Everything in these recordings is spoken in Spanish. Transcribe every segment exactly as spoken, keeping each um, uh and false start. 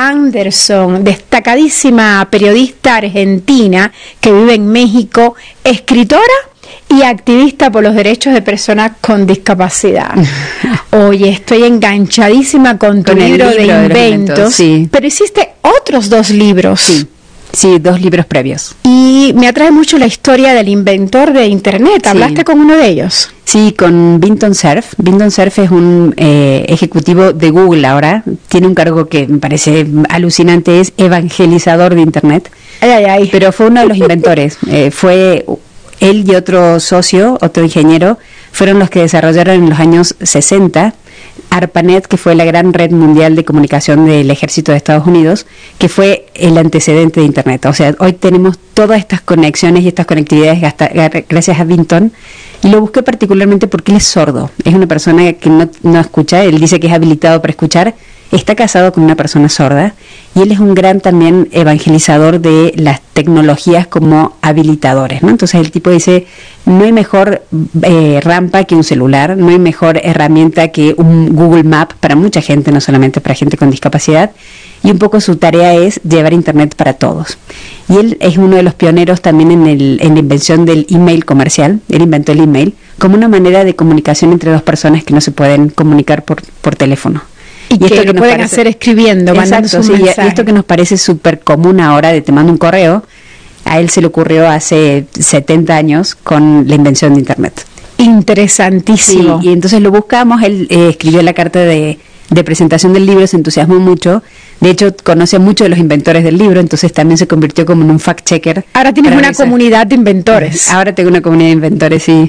Anderson, destacadísima periodista argentina que vive en México, escritora y activista por los derechos de personas con discapacidad. Oye, estoy enganchadísima con tu con libro, libro de de inventos, sí. Pero hiciste otros dos libros. Sí. Sí, dos libros previos. Y me atrae mucho la historia del inventor de Internet. ¿Hablaste sí. con uno de ellos? Sí, con Vinton Cerf. Vinton Cerf es un eh, ejecutivo de Google ahora. Tiene un cargo que me parece alucinante, es evangelizador de Internet. Ay, ay, ay. Pero fue uno de los inventores. Eh, fue él y otro socio, otro ingeniero, fueron los que desarrollaron en los años sesenta ARPANET, que fue la gran red mundial de comunicación del ejército de Estados Unidos, que fue el antecedente de Internet. O sea, hoy tenemos todas estas conexiones y estas conectividades hasta, gracias a Vinton, y lo busqué particularmente porque él es sordo, es una persona que no, no escucha, él dice que es habilitado para escuchar, está casado con una persona sorda, y él es un gran también evangelizador de las tecnologías como habilitadores, ¿no? Entonces el tipo dice, no hay mejor eh, rampa que un celular, no hay mejor herramienta que un Google Map para mucha gente, no solamente para gente con discapacidad, y un poco su tarea es llevar Internet para todos. Y él es uno de los pioneros también en, el, en la invención del email comercial. Él inventó el email como una manera de comunicación entre dos personas que no se pueden comunicar por, por teléfono. Y, y que esto que lo pueden parece, hacer escribiendo, mandando exacto, su sí, mensaje. Y esto que nos parece súper común ahora de te mando un correo, a él se le ocurrió hace setenta años con la invención de Internet. Interesantísimo. Sí, y entonces lo buscamos, él eh, escribió la carta de, de presentación del libro, se entusiasmó mucho. De hecho, conoce a muchos de los inventores del libro, entonces también se convirtió como en un fact-checker. Ahora tienes una revisar. comunidad de inventores. Ahora tengo una comunidad de inventores, sí.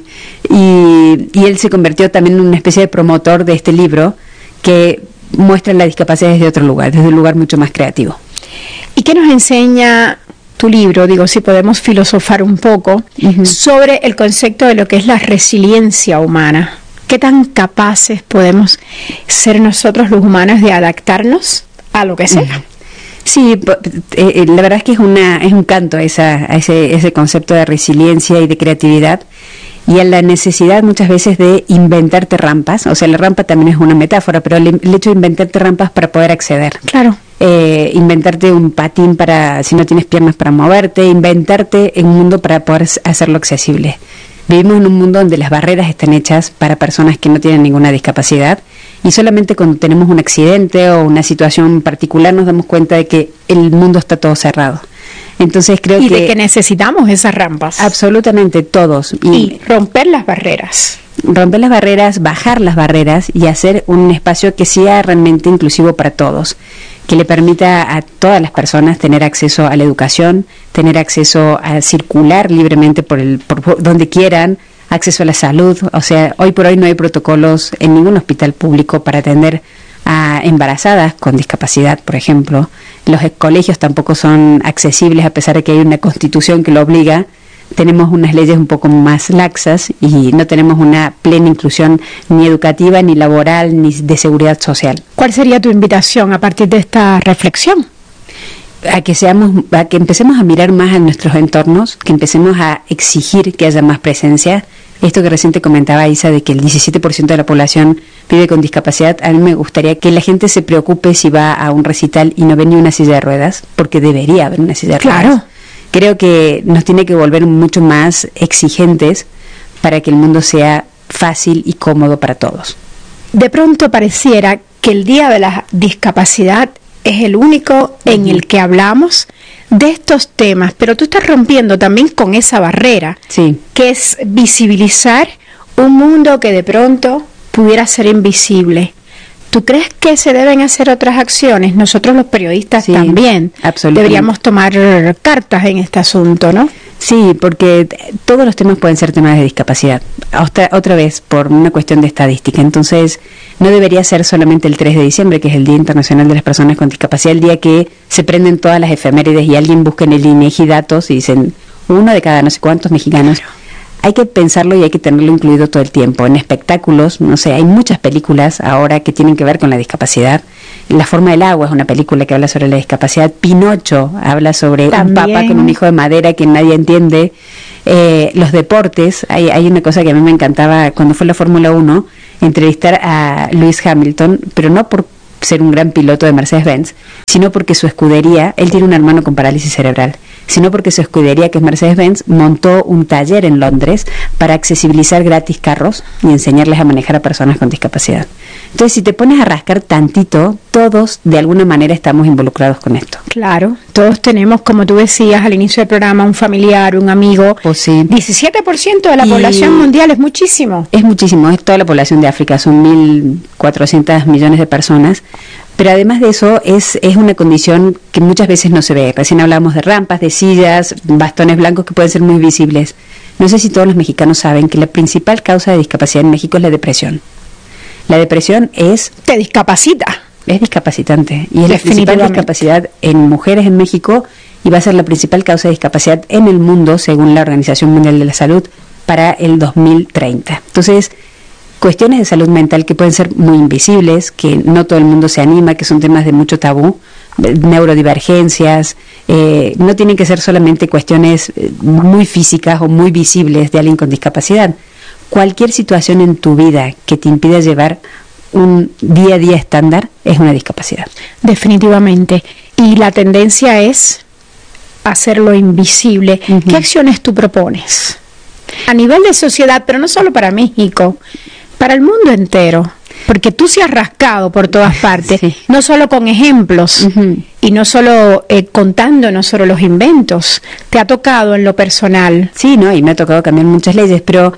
Y, y él se convirtió también en una especie de promotor de este libro que muestra la discapacidad desde otro lugar, desde un lugar mucho más creativo. ¿Y qué nos enseña tu libro? Digo, si podemos filosofar un poco uh-huh. sobre el concepto de lo que es la resiliencia humana. ¿Qué tan capaces podemos ser nosotros los humanos de adaptarnos a lo que sea? Sí, eh, la verdad es que es una es un canto a, esa, a ese, ese concepto de resiliencia y de creatividad, y a la necesidad muchas veces de inventarte rampas. O sea, la rampa también es una metáfora, pero el, el hecho de inventarte rampas para poder acceder. Claro. Eh, inventarte un patín para si no tienes piernas para moverte, inventarte un mundo para poder hacerlo accesible. Vivimos en un mundo donde las barreras están hechas para personas que no tienen ninguna discapacidad, y solamente cuando tenemos un accidente o una situación particular nos damos cuenta de que el mundo está todo cerrado. Entonces creo y que... Y de que necesitamos esas rampas. Absolutamente, todos. Y, y romper las barreras. Romper las barreras, bajar las barreras y hacer un espacio que sea realmente inclusivo para todos, que le permita a todas las personas tener acceso a la educación, tener acceso a circular libremente por el por donde quieran, acceso a la salud. O sea, hoy por hoy no hay protocolos en ningún hospital público para atender a embarazadas con discapacidad, por ejemplo. Los colegios tampoco son accesibles, a pesar de que hay una constitución que lo obliga. Tenemos unas leyes un poco más laxas y no tenemos una plena inclusión ni educativa, ni laboral, ni de seguridad social. ¿Cuál sería tu invitación a partir de esta reflexión? A que seamos, a que empecemos a mirar más a nuestros entornos, que empecemos a exigir que haya más presencia. Esto que recién te comentaba, Isa, de que el diecisiete por ciento de la población vive con discapacidad, a mí me gustaría que la gente se preocupe si va a un recital y no ve ni una silla de ruedas, porque debería haber una silla de ruedas. Claro. Creo que nos tiene que volver mucho más exigentes para que el mundo sea fácil y cómodo para todos. De pronto pareciera que el Día de la Discapacidad es el único uh-huh. en el que hablamos de estos temas, pero tú estás rompiendo también con esa barrera, sí. que es visibilizar un mundo que de pronto pudiera ser invisible. ¿Tú crees que se deben hacer otras acciones? Nosotros los periodistas sí, también deberíamos tomar cartas en este asunto, ¿no? Sí, porque todos los temas pueden ser temas de discapacidad, otra, otra vez por una cuestión de estadística. Entonces no debería ser solamente el tres de diciembre, que es el Día Internacional de las Personas con Discapacidad, el día que se prenden todas las efemérides y alguien busca en el INEGI datos y dicen uno de cada no sé cuántos mexicanos. Hay que pensarlo y hay que tenerlo incluido todo el tiempo. En espectáculos, no sé, hay muchas películas ahora que tienen que ver con la discapacidad. La forma del agua es una película que habla sobre la discapacidad. Pinocho habla sobre También. un papá con un hijo de madera que nadie entiende. Eh, los deportes, hay, hay una cosa que a mí me encantaba cuando fue la Fórmula uno, entrevistar a Lewis Hamilton, pero no por ser un gran piloto de Mercedes-Benz, sino porque su escudería, él tiene un hermano con parálisis cerebral, sino porque su escudería, que es Mercedes-Benz, montó un taller en Londres para accesibilizar gratis carros y enseñarles a manejar a personas con discapacidad. Entonces, si te pones a rascar tantito, todos de alguna manera estamos involucrados con esto. Claro, todos tenemos, como tú decías al inicio del programa, un familiar, un amigo. Pues sí. diecisiete por ciento de la Y población mundial es muchísimo. Es muchísimo, es toda la población de África, son mil cuatrocientos millones de personas. Pero además de eso, es, es una condición que muchas veces no se ve. Recién hablamos de rampas, de sillas, bastones blancos que pueden ser muy visibles. No sé si todos los mexicanos saben que la principal causa de discapacidad en México es la depresión. La depresión es... Te discapacita. Es discapacitante. Y es la principal discapacidad en mujeres en México y va a ser la principal causa de discapacidad en el mundo, según la Organización Mundial de la Salud, para el dos mil treinta. Entonces, cuestiones de salud mental que pueden ser muy invisibles, que no todo el mundo se anima, que son temas de mucho tabú, neurodivergencias, eh, no tienen que ser solamente cuestiones muy físicas o muy visibles de alguien con discapacidad. Cualquier situación en tu vida que te impida llevar un día a día estándar es una discapacidad. Definitivamente. Y la tendencia es hacerlo invisible. Uh-huh. ¿Qué acciones tú propones? A nivel de sociedad, pero no solo para México, para el mundo entero. Porque tú se has rascado por todas partes, sí. No solo con ejemplos, uh-huh. y no solo eh, contándonos sobre los inventos. Te ha tocado en lo personal. Sí, no, y me ha tocado cambiar muchas leyes, pero...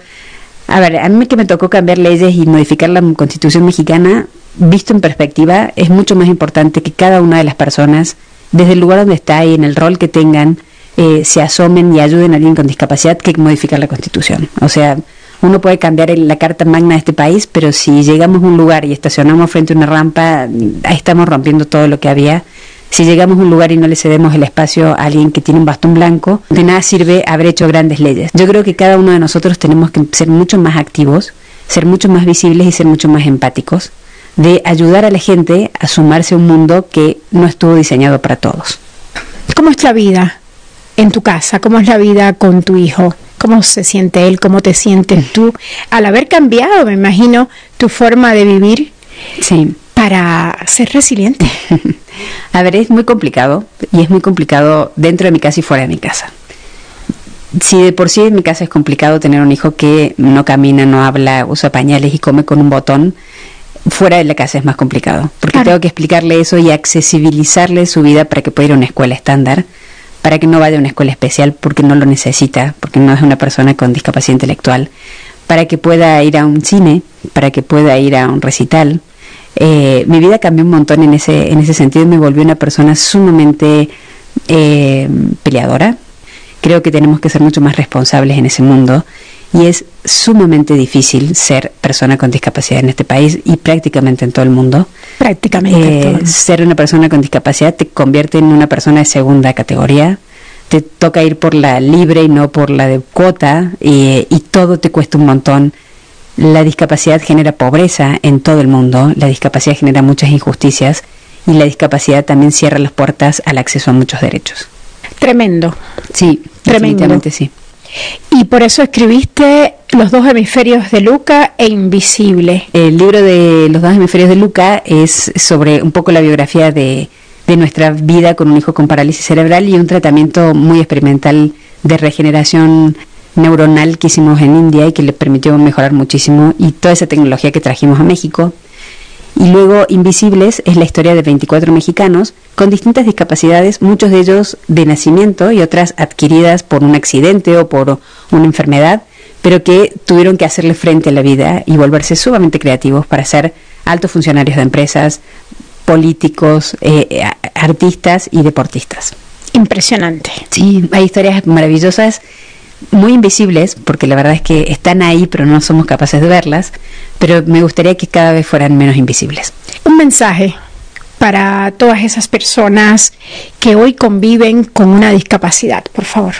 A ver, a mí que me tocó cambiar leyes y modificar la Constitución mexicana, visto en perspectiva, es mucho más importante que cada una de las personas, desde el lugar donde está y en el rol que tengan, eh, se asomen y ayuden a alguien con discapacidad que modificar la Constitución. O sea, uno puede cambiar el, la Carta Magna de este país, pero si llegamos a un lugar y estacionamos frente a una rampa, ahí estamos rompiendo todo lo que había. Si llegamos a un lugar y no le cedemos el espacio a alguien que tiene un bastón blanco, de nada sirve haber hecho grandes leyes. Yo creo que cada uno de nosotros tenemos que ser mucho más activos, ser mucho más visibles y ser mucho más empáticos, de ayudar a la gente a sumarse a un mundo que no estuvo diseñado para todos. ¿Cómo es la vida en tu casa? ¿Cómo es la vida con tu hijo? ¿Cómo se siente él? ¿Cómo te sientes tú? Al haber cambiado, me imagino, tu forma de vivir. Sí. Para ser resiliente. A ver, es muy complicado, y es muy complicado dentro de mi casa y fuera de mi casa. Si de por sí en mi casa es complicado tener un hijo que no camina, no habla, usa pañales y come con un botón, fuera de la casa es más complicado, porque claro. Tengo que explicarle eso y accesibilizarle su vida para que pueda ir a una escuela estándar, para que no vaya a una escuela especial porque no lo necesita, porque no es una persona con discapacidad intelectual, para que pueda ir a un cine, para que pueda ir a un recital. Eh, mi vida cambió un montón en ese en ese sentido y me volví una persona sumamente eh, peleadora. Creo que tenemos que ser mucho más responsables en ese mundo y es sumamente difícil ser persona con discapacidad en este país y prácticamente en todo el mundo. Prácticamente eh, en todo el mundo. Ser una persona con discapacidad te convierte en una persona de segunda categoría. Te toca ir por la libre y no por la de cuota y, y todo te cuesta un montón. La discapacidad genera pobreza en todo el mundo, la discapacidad genera muchas injusticias y la discapacidad también cierra las puertas al acceso a muchos derechos. Tremendo. Sí, Tremendo. Definitivamente sí. Y por eso escribiste Los dos hemisferios de Luca e Invisible. El libro de Los dos hemisferios de Luca es sobre un poco la biografía de, de nuestra vida con un hijo con parálisis cerebral y un tratamiento muy experimental de regeneración neuronal que hicimos en India y que le permitió mejorar muchísimo, y toda esa tecnología que trajimos a México. Y luego Invisibles es la historia de veinticuatro mexicanos con distintas discapacidades, muchos de ellos de nacimiento y otras adquiridas por un accidente o por una enfermedad, pero que tuvieron que hacerle frente a la vida y volverse sumamente creativos para ser altos funcionarios de empresas, políticos, eh, artistas y deportistas. Impresionante. Sí, hay historias maravillosas, muy invisibles, porque la verdad es que están ahí, pero no somos capaces de verlas, pero me gustaría que cada vez fueran menos invisibles. Un mensaje para todas esas personas que hoy conviven con una discapacidad, por favor.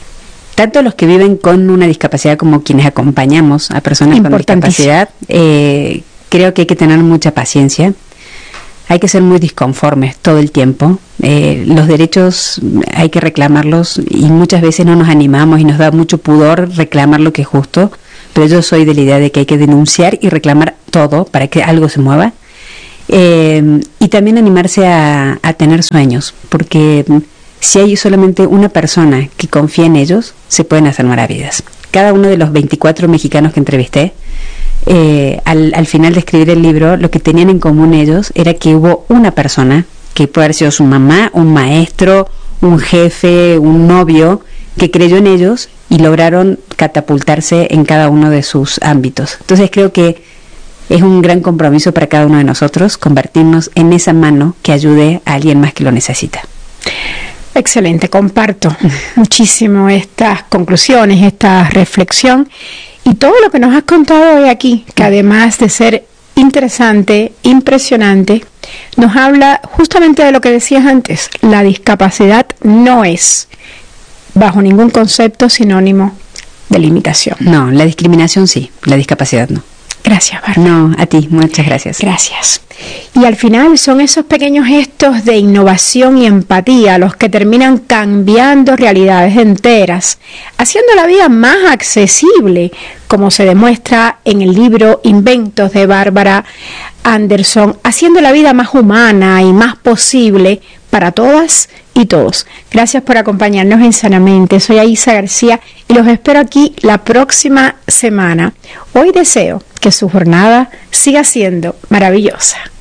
Tanto los que viven con una discapacidad como quienes acompañamos a personas con discapacidad, eh, creo que hay que tener mucha paciencia. Hay que ser muy disconformes todo el tiempo. Eh, los derechos hay que reclamarlos y muchas veces no nos animamos y nos da mucho pudor reclamar lo que es justo, pero yo soy de la idea de que hay que denunciar y reclamar todo para que algo se mueva. Eh, y también animarse a, a tener sueños, porque si hay solamente una persona que confía en ellos, se pueden hacer maravillas. Cada uno de los veinticuatro mexicanos que entrevisté, eh, al, al final de escribir el libro, lo que tenían en común ellos era que hubo una persona, que puede haber sido su mamá, un maestro, un jefe, un novio, que creyó en ellos y lograron catapultarse en cada uno de sus ámbitos. Entonces creo que es un gran compromiso para cada uno de nosotros convertirnos en esa mano que ayude a alguien más que lo necesita. Excelente, comparto muchísimo estas conclusiones, esta reflexión y todo lo que nos has contado hoy aquí, que además de ser interesante, impresionante, nos habla justamente de lo que decías antes. La discapacidad no es, bajo ningún concepto, sinónimo de limitación. No, la discriminación sí, la discapacidad no. Gracias, Bárbara. No, a ti, muchas gracias. Gracias. Y al final son esos pequeños gestos de innovación y empatía los que terminan cambiando realidades enteras, haciendo la vida más accesible, como se demuestra en el libro Inventos de Bárbara Anderson, haciendo la vida más humana y más posible para todas y todos. Gracias por acompañarnos en Sanamente. Soy Aisa García y los espero aquí la próxima semana. Hoy deseo que su jornada siga siendo maravillosa.